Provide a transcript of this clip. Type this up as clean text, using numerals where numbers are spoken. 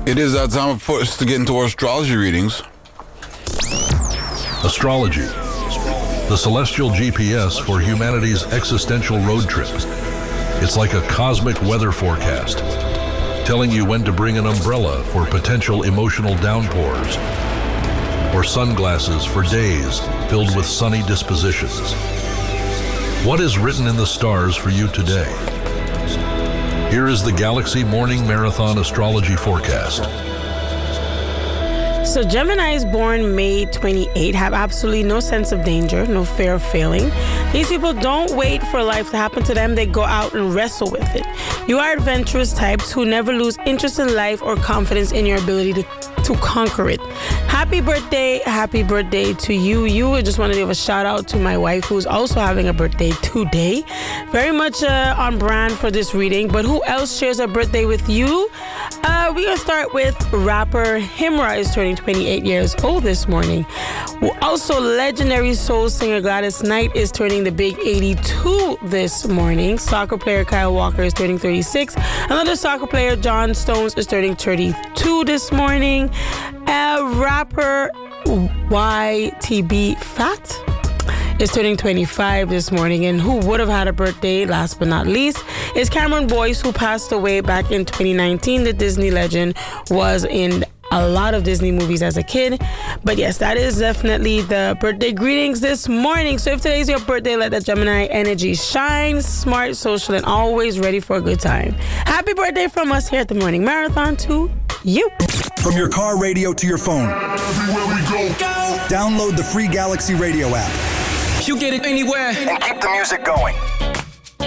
It is that time for us to get into our astrology readings. Astrology, the celestial GPS for humanity's existential road trip. It's like a cosmic weather forecast, telling you when to bring an umbrella for potential emotional downpours, or sunglasses for days filled with sunny dispositions. What is written in the stars for you today? Here is the Galaxy Morning Marathon Astrology Forecast. So Geminis born May 28 have absolutely no sense of danger, no fear of failing. These people don't wait for life to happen to them. They go out and wrestle with it. You are adventurous types who never lose interest in life or confidence in your ability to conquer it. Happy birthday to you. I just want to give a shout out to my wife who's also having a birthday today. Very much on brand for this reading, but who else shares a birthday with you? We're going to start with rapper Himra is turning 28 years old this morning. Also, legendary soul singer Gladys Knight is turning the big 82 this morning. Soccer player Kyle Walker is turning 36. Another soccer player, John Stones, is turning 32 this morning. Rapper YTB Fat is turning 25 this morning. And who would have had a birthday, last but not least, is Cameron Boyce, who passed away back in 2019. The Disney legend was in a lot of Disney movies as a kid. But yes, that is definitely the birthday greetings this morning. So if today's your birthday, let that Gemini energy shine. Smart, social, and always ready for a good time. Happy birthday from us here at the Morning Marathon to you. From your car radio to your phone. Everywhere we go. Download the free Galaxy Radio app. You get it anywhere. And keep the music going.